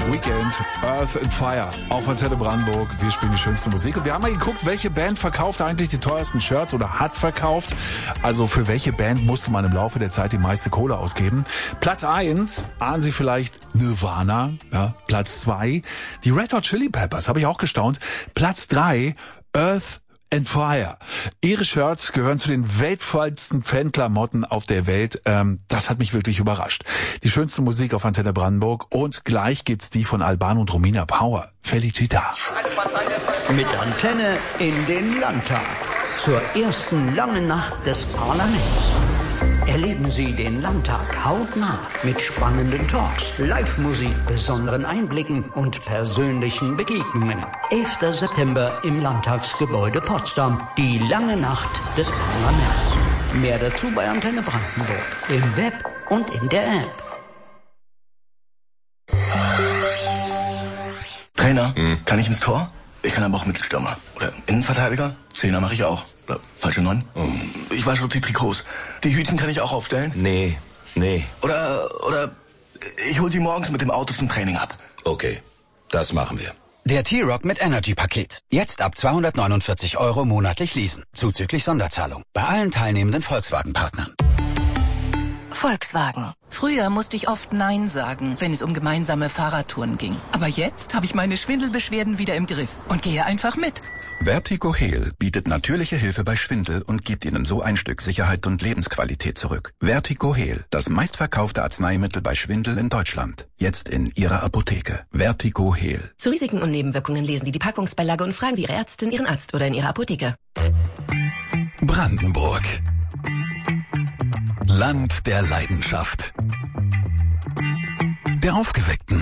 Weekend, Earth and Fire auf Antenne Brandenburg. Wir spielen die schönste Musik. Und wir haben mal geguckt, welche Band verkauft eigentlich die teuersten Shirts oder hat verkauft. Also für welche Band musste man im Laufe der Zeit die meiste Kohle ausgeben. Platz 1, ahnen Sie vielleicht, Nirvana. Ja, Platz 2, die Red Hot Chili Peppers, habe ich auch gestaunt. Platz 3, Earth and Fire. Ihre Shirts gehören zu den weltvollsten Fanklamotten auf der Welt. Das hat mich wirklich überrascht. Die schönste Musik auf Antenne Brandenburg und gleich gibt's die von Alban und Romina Power. Felicita. Mit Antenne in den Landtag. Zur ersten langen Nacht des Parlaments. Erleben Sie den Landtag hautnah mit spannenden Talks, Live-Musik, besonderen Einblicken und persönlichen Begegnungen. 11. September im Landtagsgebäude Potsdam. Die lange Nacht des Parlaments. Mehr dazu bei Antenne Brandenburg. Im Web und in der App. Trainer, kann ich ins Tor? Ich kann aber auch Mittelstürmer. Oder Innenverteidiger? Zehner mache ich auch. Oder falsche 9? Ich wasche die Trikots. Die Hütchen kann ich auch aufstellen? Nee. Oder ich hol sie morgens mit dem Auto zum Training ab. Okay, das machen wir. Der T-Rock mit Energy-Paket. Jetzt ab 249 € monatlich leasen. Zuzüglich Sonderzahlung. Bei allen teilnehmenden Volkswagen-Partnern. Volkswagen. Früher musste ich oft Nein sagen, wenn es um gemeinsame Fahrradtouren ging. Aber jetzt habe ich meine Schwindelbeschwerden wieder im Griff und gehe einfach mit. Vertigo Heal bietet natürliche Hilfe bei Schwindel und gibt Ihnen so ein Stück Sicherheit und Lebensqualität zurück. Vertigo Heal, das meistverkaufte Arzneimittel bei Schwindel in Deutschland. Jetzt in Ihrer Apotheke. Vertigo Heal. Zu Risiken und Nebenwirkungen lesen Sie die Packungsbeilage und fragen Sie Ihre Ärztin, Ihren Arzt oder in Ihrer Apotheke. Brandenburg. Land der Leidenschaft. Der Aufgeweckten.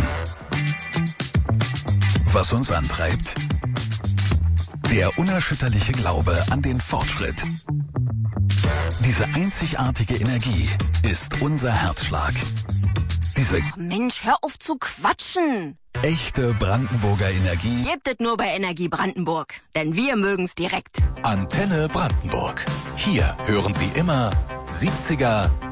Was uns antreibt? Der unerschütterliche Glaube an den Fortschritt. Diese einzigartige Energie ist unser Herzschlag. Diese Mensch, hör auf zu quatschen! Echte Brandenburger Energie Gebt es nur bei Energie Brandenburg, denn wir mögen's direkt. Antenne Brandenburg. Hier hören Sie immer 70er